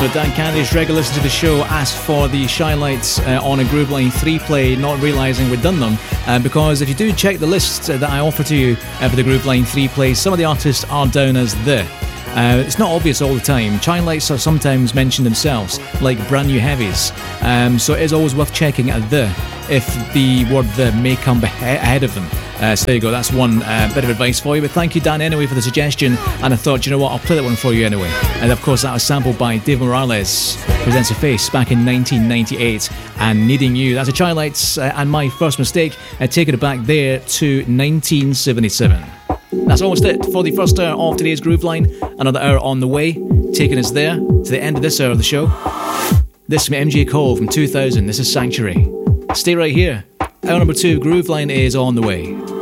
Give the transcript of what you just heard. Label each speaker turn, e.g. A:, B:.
A: So Dan Candy's regular listener to the show asked for the Shy Lights on a Grooveline 3 play, not realising we'd done them, because if you do check the list that I offer to you for the Grooveline 3 plays, some of the artists are down as the. It's not obvious all the time. Shy Lights are sometimes mentioned themselves, like Brand New Heavies, so it is always worth checking at the, if the word the may come ahead of them. So there you go, that's one bit of advice for you. But thank you, Dan, anyway, for the suggestion. And I thought, you know what, I'll play that one for you anyway. And of course, that was sampled by Dave Morales, Presents a Face, back in 1998, and Needing You. That's a Shy Lights and My First Mistake, taking it back there to 1977. That's almost it for the first hour of today's Grooveline. Another hour on the way, taking us there to the end of this hour of the show. This from MJ Cole from 2000. This is Sanctuary. Stay right here. Hour number 2, Grooveline, is on the way.